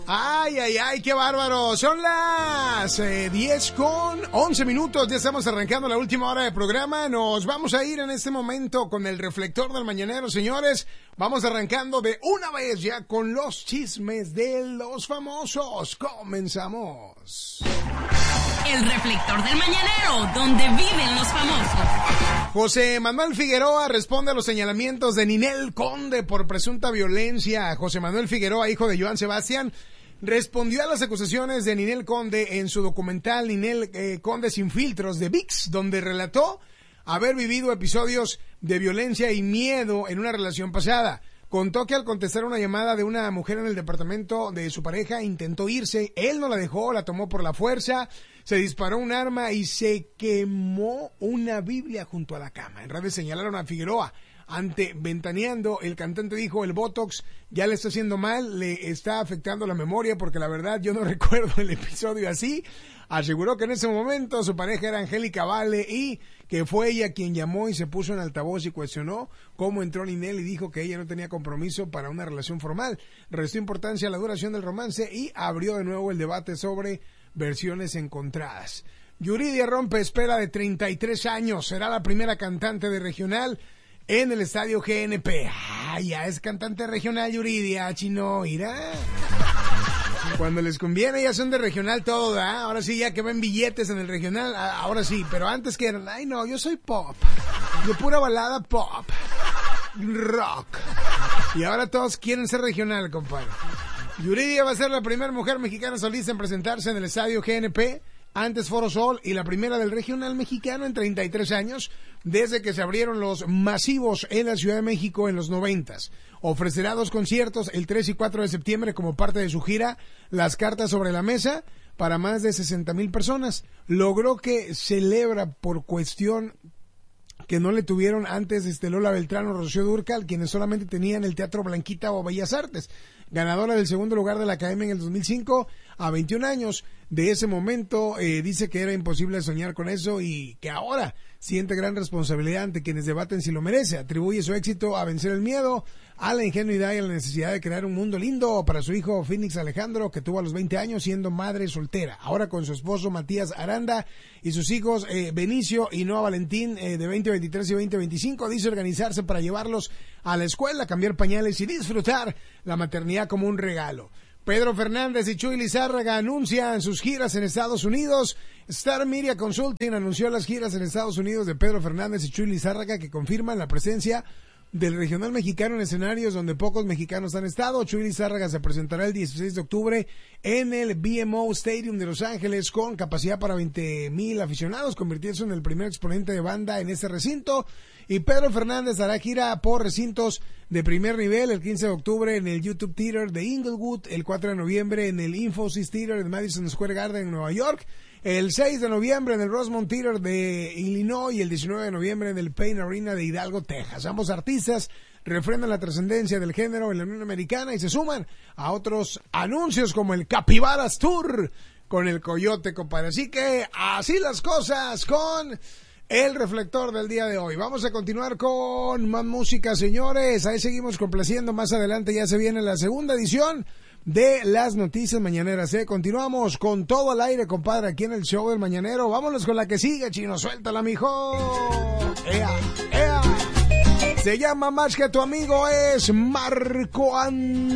Ay, ay, ay, qué bárbaro. Son las 10:11. Ya estamos arrancando la última hora de programa. Nos vamos a ir en este momento con el reflector del mañanero, señores. Vamos arrancando de una vez ya con los chismes de los famosos. Comenzamos. El reflector del mañanero, donde viven los famosos. José Manuel Figueroa responde a los señalamientos de Ninel Conde por presunta violencia. José Manuel Figueroa, hijo de Joan Sebastián, respondió a las acusaciones de Ninel Conde en su documental Ninel Conde sin filtros de ViX, donde relató haber vivido episodios de violencia y miedo en una relación pasada. Contó que al contestar una llamada de una mujer en el departamento de su pareja intentó irse, él no la dejó, la tomó por la fuerza, se disparó un arma y se quemó una Biblia junto a la cama. En redes señalaron a Figueroa. Ante Ventaneando, el cantante dijo: el Botox ya le está haciendo mal, le está afectando la memoria, porque la verdad yo no recuerdo el episodio así. Aseguró que en ese momento su pareja era Angélica Vale y que fue ella quien llamó y se puso en altavoz y cuestionó cómo entró Ninel y dijo que ella no tenía compromiso para una relación formal. Restó importancia a la duración del romance y abrió de nuevo el debate sobre versiones encontradas. Yuridia rompe espera de 33 años, será la primera cantante de regional en el estadio GNP. Ya es cantante regional Yuridia, chino, irá. Cuando les conviene ya son de regional todo, ¿verdad? Ahora sí, ya que ven billetes en el regional, ahora sí. Pero antes que eran, ay no, yo soy pop. Yo pura balada pop. Rock. Y ahora todos quieren ser regional, compadre. Yuridia va a ser la primera mujer mexicana solista en presentarse en el estadio GNP. Antes Foro Sol, y la primera del regional mexicano en 33 años, desde que se abrieron los masivos en la Ciudad de México en los 90s. Ofrecerá 2 conciertos el 3 y 4 de septiembre como parte de su gira Las Cartas sobre la Mesa para más de 60,000 personas. Logró que celebra por cuestión que no le tuvieron antes Lola Beltrán o Rocío Dúrcal, quienes solamente tenían el Teatro Blanquita o Bellas Artes. Ganadora del segundo lugar de la Academia en el 2005, a 21 años de ese momento, dice que era imposible soñar con eso y que ahora siente gran responsabilidad ante quienes debaten si lo merece. Atribuye su éxito a vencer el miedo, a la ingenuidad y a la necesidad de crear un mundo lindo para su hijo Phoenix Alejandro, que tuvo a los 20 años siendo madre soltera. Ahora con su esposo Matías Aranda y sus hijos Benicio y Noa Valentín, de 2023 y 2025, dice organizarse para llevarlos a la escuela, cambiar pañales y disfrutar la maternidad como un regalo. Pedro Fernández y Chuy Lizárraga anuncian sus giras en Estados Unidos. Star Media Consulting anunció las giras en Estados Unidos de Pedro Fernández y Chuy Lizárraga, que confirman la presencia del regional mexicano en escenarios donde pocos mexicanos han estado. Chuy Lizárraga se presentará el 16 de octubre en el BMO Stadium de Los Ángeles con capacidad para 20,000 aficionados, convirtiéndose en el primer exponente de banda en este recinto. Y Pedro Fernández hará gira por recintos de primer nivel el 15 de octubre en el YouTube Theater de Inglewood, el 4 de noviembre en el Infosys Theater de Madison Square Garden en Nueva York, el 6 de noviembre en el Rosemont Theater de Illinois y el 19 de noviembre en el Payne Arena de Hidalgo, Texas. Ambos artistas refrendan la trascendencia del género en la Unión Americana y se suman a otros anuncios como el Capibaras Tour con el Coyote, compadre. Así que así las cosas con el reflector del día de hoy. Vamos a continuar con más música, señores. Ahí seguimos complaciendo. Más adelante ya se viene la segunda edición de las noticias mañaneras. Continuamos con todo al aire, compadre, aquí en el show del mañanero. Vámonos con la que sigue, chino. Suéltala, mijo. ¡Ea, ea! Se llama Más que tu amigo, es Marco Antonio.